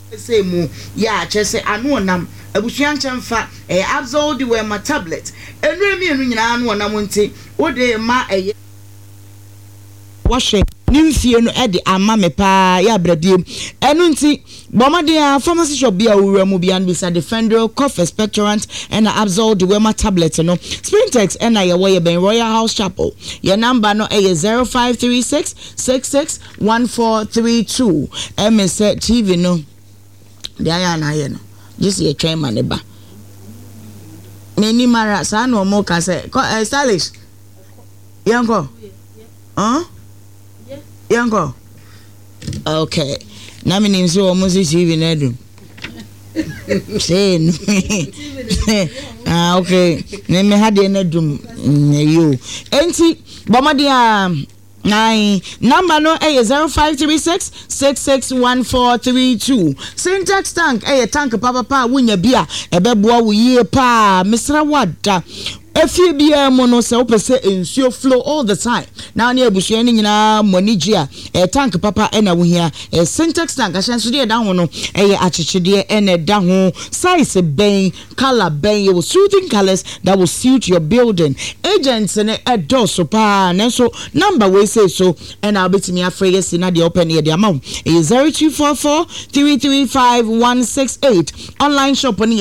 say mu ya chese anu onam abusuan chemfa Absol the Wema tablet enure mienu nyina anu onam nti wo de ma wahwe nimfie no ede ama me pa ya bradiem enu nti bomade pharmacy shop bia owura mu bia bisa Defendro cough expectorant and Absol the Wema tablet no Sprintex and ya wo ben Royal House Chapel your number no 0536 661432 MS TV no de aya na ye no just ye train man ba many mara sa no mo ka say stylish yanko yanko okay na me nim so mo si TV na do say okay me had na dum you enti bomade nine number no 0536 661432 Syntax tank tank papa wunya bia ebeboa wo yie pa misra wada Efi bia mo no se opese ensuo flow all the time. Now ne abusua ni nyina monijia tank papa ena wo hia Syntax tank ahyanso de da ho no achechede ena da ho size ben color ben you soothing colors that will suit your building. Agents ne edoso pa nenso number we say so and I'll betimi afreye si na de open here the amount 0244 335 168 online shop on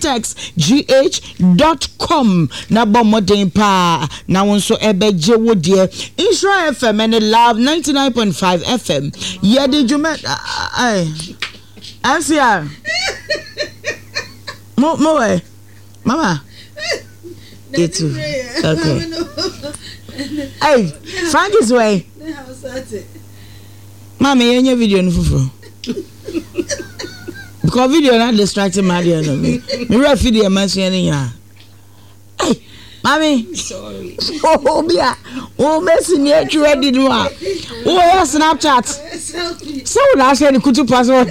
syntexgh.com na bomodin pa na wonso ebeje wo de Israel FM and Love 99.5 FM ye de jume Asia mo mama it's okay hey Frank is way mama yenye video no fufuro because video na distracting my dear no me ref video mention ya hey Mommy, sorry. Oh, yeah. Oh, messing me at you ready to oh, yeah, Snapchat. So, I said, the kutu password.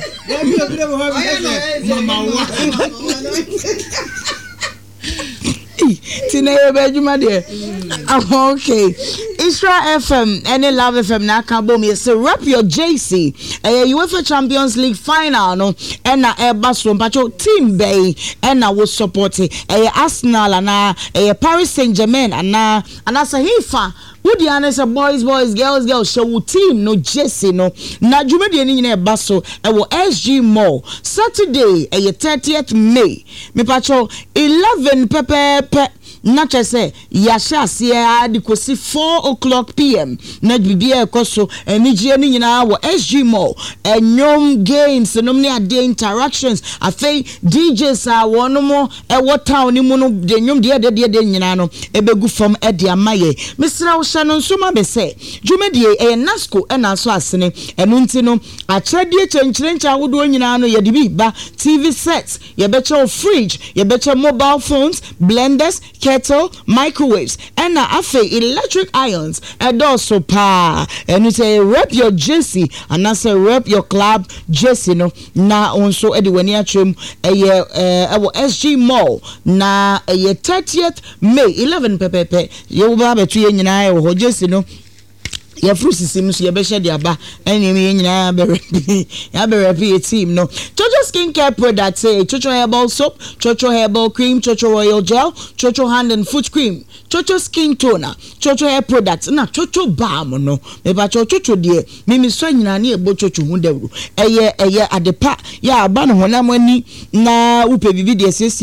Tina, Benjamin, dear. Okay. Israel FM, any Love FM, na kabo me say rap your JC. UEFA Champions League final no, and na Barcelona pacho team bay, and na was supporting Arsenal and Paris Saint-Germain and Sahifa. Would the answer boys, girls, show team no Jesse no. Na jumedi ni nyina baso SG Mall Saturday 30th May. Me pacho 11 pepe. Not just say yasha sia di kosi 4:00 PM na bibia ekoso enije ni nyina wo SG Mall enyom games nom ne ade interactions afei DJs a wonomo ewo town ni mu no de nyom de nyina no ebegu from ede amaye misra wo hye no nsoma be se dwumedie Nasco ena so asene enu nti no achadie chenchirencha wodo nyina no ye de bi ba TV sets ye beche fridge ye beche mobile phones blenders kettle, microwaves, and na afe electric irons. And also pa, and you say rep your JC, and I say rep your club JC no. Na also when you trim SG Mall na 30th May 11 pepe. You will have a 2 year na or JC no. Your fruit system so you be share their ba any nyina be team no Chocho skincare products say Chocho herbal soap, Chocho herbal cream, Chocho royal gel, Chocho hand and foot cream, Chocho skin toner, Chocho hair products na Chocho balm no me ba Chocho de me so nyina na e bo Chocho hu dawru eye adepa ya aba no honam ani na upe bibi de